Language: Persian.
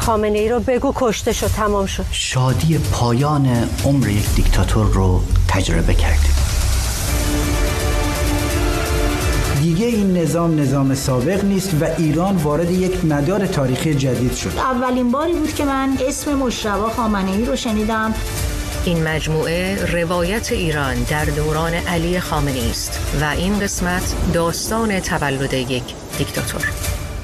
خامنه ای رو بگو کشته شد، تمام شد. شادی پایان عمر یک دیکتاتور رو تجربه کردیم. دیگه این نظام سابق نیست و ایران وارد یک مدار تاریخی جدید شد. اولین باری بود که من اسم مجتبی خامنه‌ای رو شنیدم. این مجموعه روایت ایران در دوران علی خامنه‌ای است و این قسمت داستان تولد یک دیکتاتور.